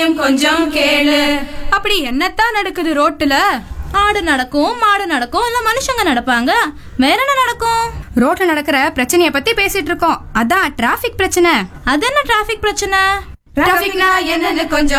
கொஞ்சம் கேளு. அப்படி என்னத்தான் நடக்குது ரோட்டுல? ஆடு நடக்கும், மாடு நடக்கும், இல்ல மனுஷங்க நடப்பாங்க. வேற என்ன நடக்கும்? ரோட்ல நடக்கிற பிரச்சனைய பத்தி பேசிட்டு இருக்கோம். அதான் டிராபிக் பிரச்சனை. அது என்ன டிராபிக் பிரச்சனை? டிராபிக்னா என்னன்னு கொஞ்சம்